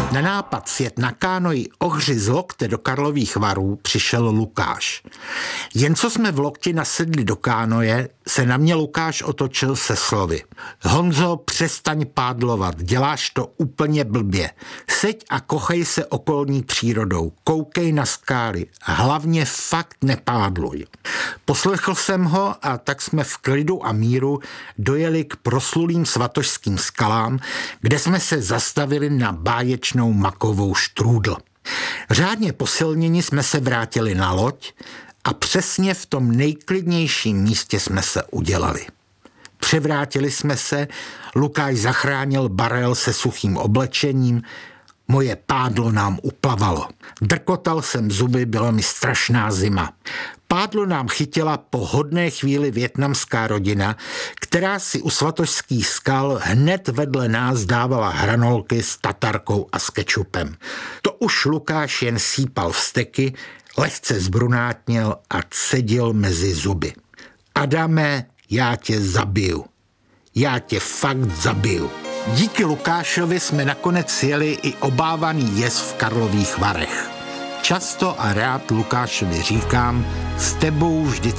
Na nápad sjet na kánoji Ohři z Lokte do Karlových Varů přišel Lukáš. Jen co jsme v Lokti nasedli do kánoje, se na mě Lukáš otočil se slovy. Honzo, přestaň pádlovat, děláš to úplně blbě. Seď a kochej se okolní přírodou, koukej na skály, hlavně fakt nepádluj. Poslechl jsem ho a tak jsme v klidu a míru dojeli k proslulým svatošským skalám, kde jsme se zastavili na báječnou makovou štrůdl. Řádně posilněni jsme se vrátili na loď a přesně v tom nejklidnějším místě jsme se udělali. Převrátili jsme se, Lukáš zachránil barel se suchým oblečením, moje pádlo nám uplavalo. Drkotal jsem zuby, byla mi strašná zima. Pádlo nám chytila po hodné chvíli vietnamská rodina, která si u svatošských skal hned vedle nás dávala hranolky s tatarkou a s kečupem. To už Lukáš jen sípal vzteky, lehce zbrunátněl a cedil mezi zuby. Adame, já tě zabiju. Já tě fakt zabiju. Díky Lukášovi jsme nakonec jeli i obávaný jez v Karlových Varech. Často a rád Lukášovi říkám, s tebou vždycky